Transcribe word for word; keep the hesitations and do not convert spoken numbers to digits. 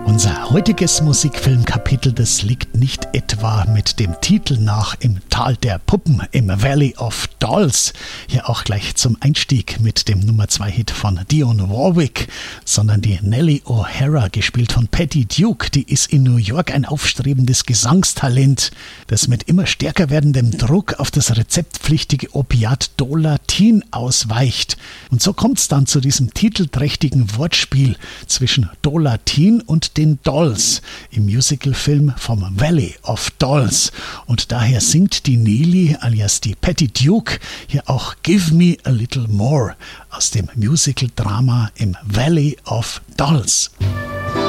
Unser heutiges Musikfilmkapitel, das liegt nicht etwa mit dem Titel nach im Tal der Puppen, im Valley of Dolls, hier auch gleich zum Einstieg mit dem Nummer zwei Hit von Dionne Warwick, sondern die Nellie O'Hara, gespielt von Patty Duke, die ist in New York ein aufstrebendes Gesangstalent, das mit immer stärker werdendem Druck auf das rezeptpflichtige Opiat Dolatin ausweicht. Und so kommt es dann zu diesem titelträchtigen Wortspiel zwischen Dolatin und den Dolls im Musicalfilm vom Valley of Dolls. Und daher singt die Nellie, alias die Patty Duke, hier auch Give Me a Little More aus dem Musical-Drama im Valley of Dolls.